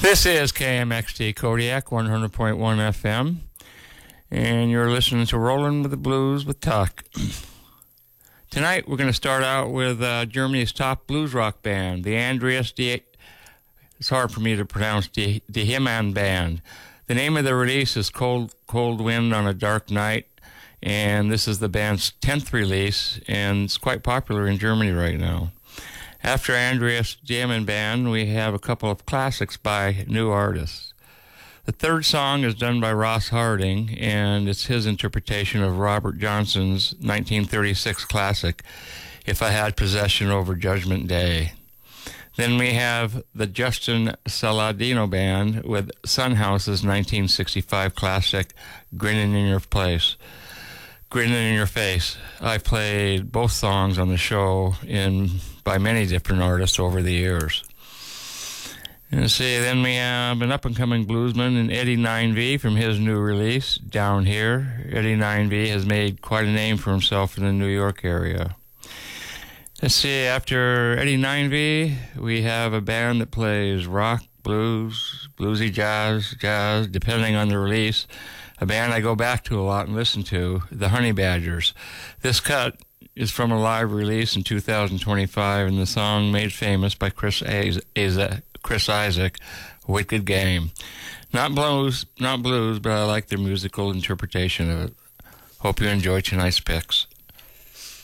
This is KMXT Kodiak 100.1 FM, and you're listening to Rolling with the Blues with Tuck. Tonight we're going to start out with Germany's top blues rock band, the Andreas D. It's hard for me to pronounce, the Himman Band. The name of the release is Cold Wind on a Dark Night, and this is the band's 10th release, and it's quite popular in Germany right now. After Andreas Himman Band, we have a couple of classics by new artists. The third song is done by Ross Harding, and it's his interpretation of Robert Johnson's 1936 classic, If I Had Possession Over Judgment Day. Then we have the Justin Saladino Band with Sunhouse's 1965 classic, Grinning in Your Face. I played both songs on the show by many different artists over the years. And see, then we have an up-and-coming bluesman in Eddie 9V from his new release, Down Here. Eddie 9V has made quite a name for himself in the New York area. Let's see, after Eddie 9V, we have a band that plays rock, blues, bluesy jazz, depending on the release. A band I go back to a lot and listen to, the Honey Badgers. This cut is from a live release in 2025, and the song made famous by Chris Isaac, Wicked Game. Not blues, but I like their musical interpretation of it. Hope you enjoy tonight's picks.